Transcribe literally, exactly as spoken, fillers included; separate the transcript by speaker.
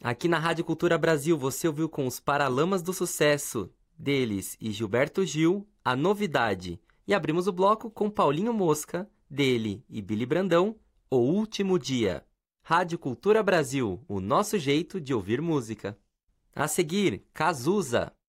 Speaker 1: Aqui na Rádio Cultura Brasil, você ouviu com os Paralamas do Sucesso, deles e Gilberto Gil, A Novidade. E abrimos o bloco com Paulinho Mosca, dele e Billy Brandão, O Último Dia. Rádio Cultura Brasil, o nosso jeito de ouvir música. A seguir, Cazuza.